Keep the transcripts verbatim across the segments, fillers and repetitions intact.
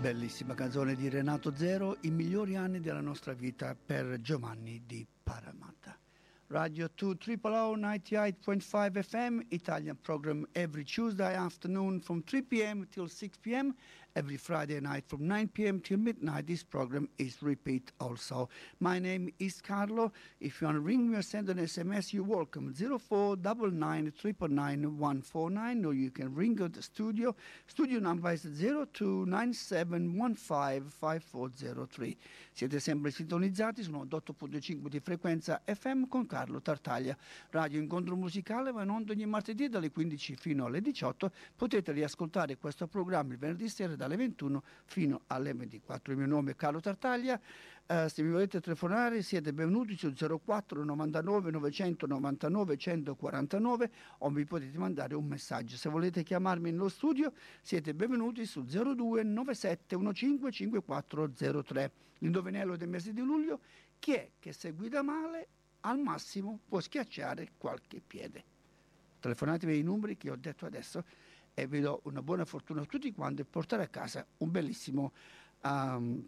Bellissima canzone di Renato Zero, I migliori anni della nostra vita per Giovanni di Paramatta. Radio two triple O ninety-eight point five F M, Italian program every Tuesday afternoon from three p m till six p m Every Friday night from nine p m till midnight. This program is repeat also. My name is Carlo. If you want to ring me or send an S M S, you're welcome. zero four nine nine, nine nine nine, one four nine, or you can ring at the studio. Studio number is zero two nine seven one five five four zero three. Siete sempre sintonizzati su novantotto punto cinque di frequenza F M con Carlo Tartaglia. Radio Incontro Musicale va in onda ogni martedì dalle quindici fino alle diciotto. Potete riascoltare questo programma il venerdì sera dalle ventuno fino alle ventiquattro. Il mio nome è Carlo Tartaglia. Uh, se mi volete telefonare siete benvenuti su zero quattro novantanove novecentonovantanove centoquarantanove o mi potete mandare un messaggio. Se volete chiamarmi nello studio siete benvenuti su zero due nove sette uno cinque cinque quattro zero tre. L'indovinello del mese di luglio: chi è che se guida male al massimo può schiacciare qualche piede? Telefonatemi ai numeri che ho detto adesso e vi do una buona fortuna a tutti quanti e portare a casa un bellissimo um,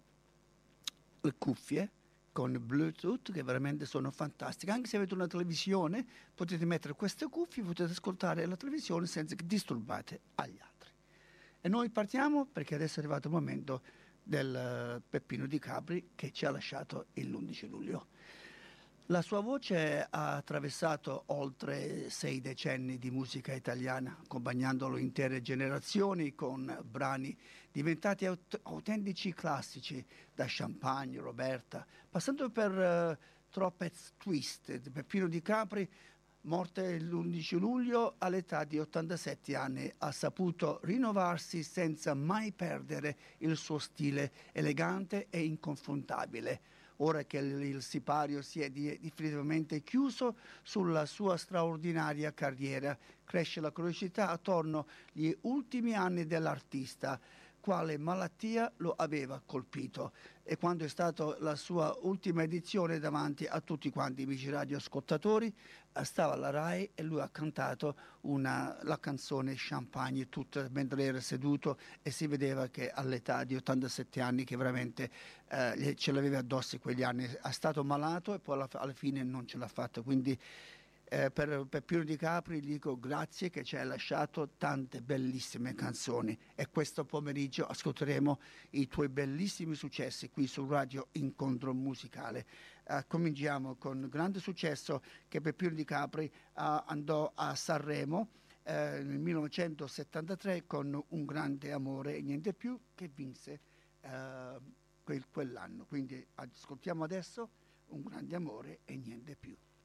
le cuffie con Bluetooth che veramente sono fantastiche. Anche se avete una televisione potete mettere queste cuffie, potete ascoltare la televisione senza che disturbate agli altri. E noi partiamo perché adesso è arrivato il momento del Peppino Di Capri che ci ha lasciato l'undici luglio. La sua voce ha attraversato oltre sei decenni di musica italiana, accompagnandolo intere generazioni con brani diventati aut- autentici classici, da Champagne, Roberta, passando per uh, Trumpet Twist. Peppino Di Capri, morte l'undici luglio all'età di ottantasette anni, ha saputo rinnovarsi senza mai perdere il suo stile elegante e inconfrontabile. Ora che il sipario si è definitivamente chiuso sulla sua straordinaria carriera, cresce la curiosità attorno agli ultimi anni dell'artista. Quale malattia lo aveva colpito? E quando è stata la sua ultima edizione davanti a tutti quanti i amici radioascoltatori, stava alla RAI e lui ha cantato una, la canzone Champagne tutta mentre era seduto e si vedeva che all'età di ottantasette anni che veramente eh, ce l'aveva addosso quegli anni, è stato malato e poi alla, alla fine non ce l'ha fatta. Quindi Eh, per Peppino Di Capri dico grazie che ci hai lasciato tante bellissime canzoni e questo pomeriggio ascolteremo i tuoi bellissimi successi qui su Radio Incontro Musicale. Eh, cominciamo con grande successo che Peppino Di Capri eh, andò a Sanremo eh, nel millenovecentosettantatré con Un grande amore e niente più, che vinse eh, quel, quell'anno. Quindi ascoltiamo adesso Un grande amore e niente più.